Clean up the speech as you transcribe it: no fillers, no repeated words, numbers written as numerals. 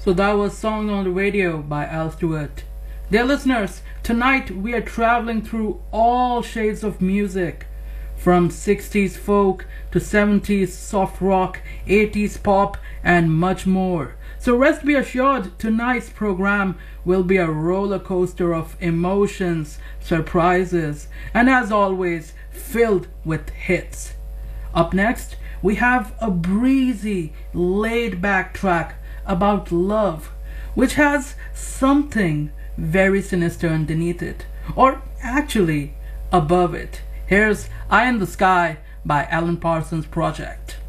So that was Song on the Radio by Al Stewart. Dear listeners, tonight we are traveling through all shades of music, from 60s folk to 70s soft rock, 80s pop, and much more. So rest be assured, tonight's program will be a roller coaster of emotions, surprises, and as always, filled with hits. Up next, we have a breezy, laid-back track about love, which has something very sinister underneath it, or actually above it. Here's Eye in the Sky by Alan Parsons Project.